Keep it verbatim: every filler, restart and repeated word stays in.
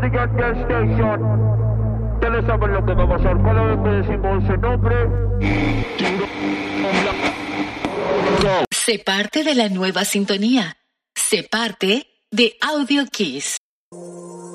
siguiente station. Ustedes saben lo que va a pasar cada vez que decimos ese nombre. Sé parte de la nueva sintonía. Sé parte de Audio Kiss.